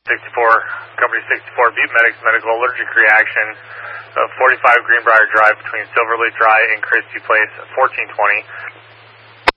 Company 64, Butte Medics medical allergic reaction of 45 Greenbrier Drive between Silverleaf Drive and Christie Place, 1420.